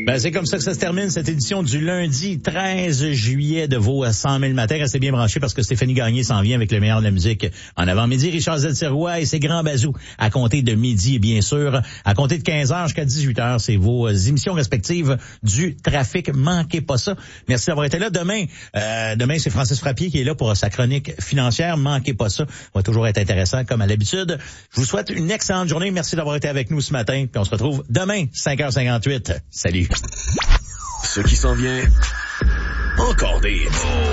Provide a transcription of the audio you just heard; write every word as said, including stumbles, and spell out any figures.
Ben, c'est comme ça que ça se termine, cette édition du lundi treize juillet de vos cent mille matins. Restez bien branchés parce que Stéphanie Gagné s'en vient avec le meilleur de la musique en avant-midi. Richard Z-Sirois et ses grands bazous à compter de midi, bien sûr. À compter de quinze heures jusqu'à dix-huit heures, c'est vos émissions respectives du trafic. Manquez pas ça. Merci d'avoir été là. Demain, euh, demain, c'est Francis Frappier qui est là pour sa chronique financière. Manquez pas ça. Ça va toujours être intéressant comme à l'habitude. Je vous souhaite une excellente journée. Merci d'avoir été avec nous ce matin. Puis on se retrouve demain, cinq heures cinquante-huit. Salut. Ce qui s'en vient, encore des hits.